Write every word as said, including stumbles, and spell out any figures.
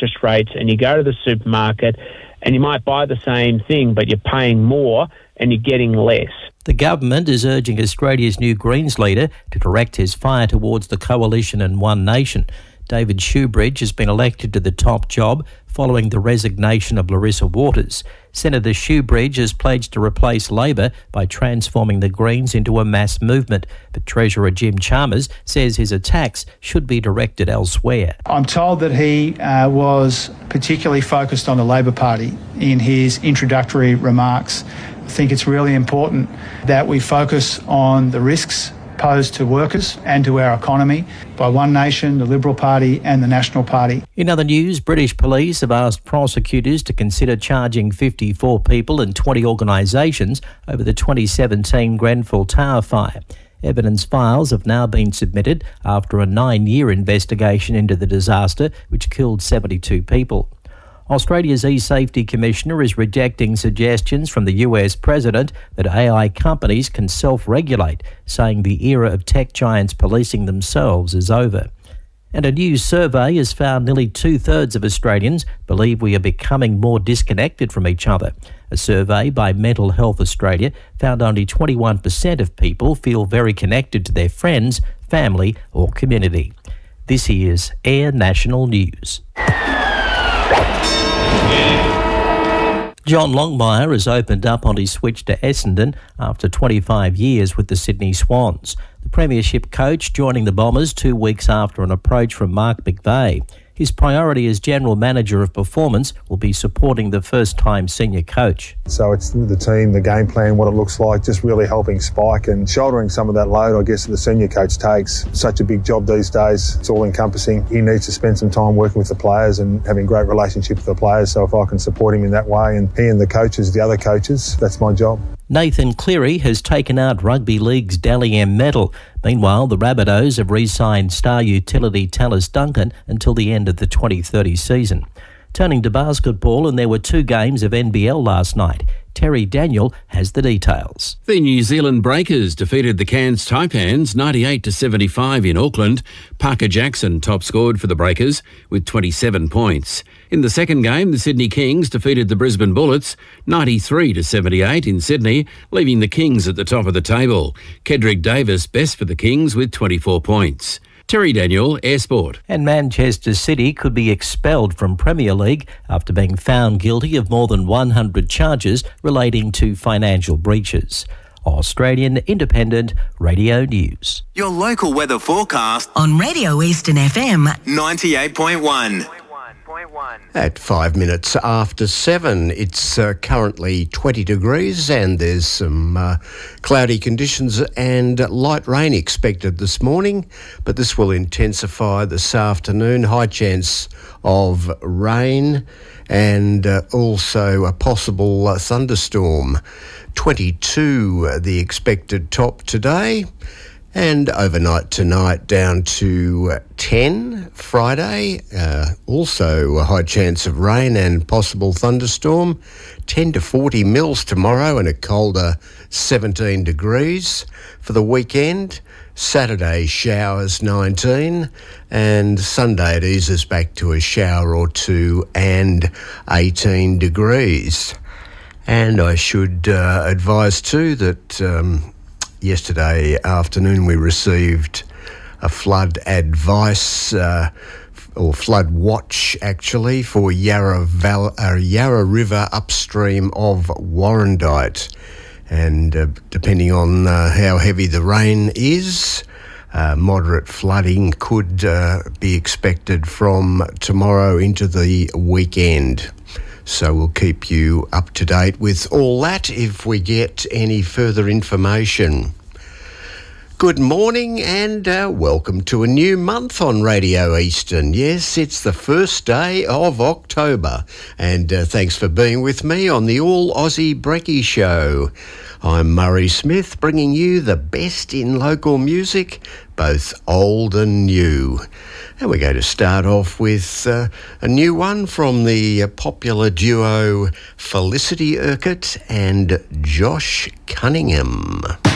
interest rates, and you go to the supermarket and you might buy the same thing, but you're paying more and you're getting less. The government is urging Australia's new Greens leader to direct his fire towards the coalition and One Nation. David Shoebridge has been elected to the top job following the resignation of Larissa Waters. Senator Shoebridge has pledged to replace Labor by transforming the Greens into a mass movement, but Treasurer Jim Chalmers says his attacks should be directed elsewhere. I'm told that he uh, was particularly focused on the Labor Party in his introductory remarks. I think it's really important that we focus on the risks posed to workers and to our economy by One Nation, the Liberal Party and the National Party. In other news, British police have asked prosecutors to consider charging fifty-four people and twenty organisations over the twenty seventeen Grenfell Tower fire. Evidence files have now been submitted after a nine-year investigation into the disaster, which killed seventy-two people. Australia's e-safety commissioner is rejecting suggestions from the U S president that A I companies can self-regulate, saying the era of tech giants policing themselves is over. And a new survey has found nearly two-thirds of Australians believe we are becoming more disconnected from each other. A survey by Mental Health Australia found only twenty-one percent of people feel very connected to their friends, family or community. This is Air National News. John Longmire has opened up on his switch to Essendon after twenty-five years with the Sydney Swans. The premiership coach joining the Bombers two weeks after an approach from Mark McVeigh. His priority as General Manager of Performance will be supporting the first-time senior coach. So it's the team, the game plan, what it looks like, just really helping Spike and shouldering some of that load, I guess, that the senior coach takes. Such a big job these days. It's all-encompassing. He needs to spend some time working with the players and having great relationship with the players. So if I can support him in that way, and he and the coaches, the other coaches, that's my job. Nathan Cleary has taken out Rugby League's Dally M medal. Meanwhile, the Rabbitohs have re-signed star utility Tallis Duncan until the end of the twenty thirty season. Turning to basketball, and there were two games of N B L last night. Terry Daniel has the details. The New Zealand Breakers defeated the Cairns Taipans ninety-eight to seventy-five in Auckland. Parker Jackson top scored for the Breakers with twenty-seven points. In the second game, the Sydney Kings defeated the Brisbane Bullets ninety-three to seventy-eight in Sydney, leaving the Kings at the top of the table. Kedrick Davis best for the Kings with twenty-four points. Terry Daniel, Air Sport. And Manchester City could be expelled from Premier League after being found guilty of more than one hundred charges relating to financial breaches. Australian Independent Radio News. Your local weather forecast on Radio Eastern F M ninety-eight point one. At five minutes after seven, it's uh, currently twenty degrees and there's some uh, cloudy conditions and light rain expected this morning, but this will intensify this afternoon. High chance of rain and uh, also a possible uh, thunderstorm. twenty-two uh, the expected top today. And overnight tonight down to ten, Friday, uh, also a high chance of rain and possible thunderstorm. ten to forty mils tomorrow and a colder seventeen degrees. For the weekend, Saturday showers nineteen and Sunday it eases back to a shower or two and eighteen degrees. And I should uh, advise too that... Um, Yesterday afternoon we received a flood advice, uh, or flood watch actually, for Yarra, Val- uh, Yarra River upstream of Warrandyte. And uh, depending on uh, how heavy the rain is, uh, moderate flooding could uh, be expected from tomorrow into the weekend. So we'll keep you up to date with all that if we get any further information. Good morning and uh, welcome to a new month on Radio Eastern. Yes, it's the first day of October and uh, thanks for being with me on the All Aussie Brekkie Show. I'm Murray Smith, bringing you the best in local music, both old and new. And we're going to start off with uh, a new one from the uh, popular duo Felicity Urquhart and Josh Cunningham.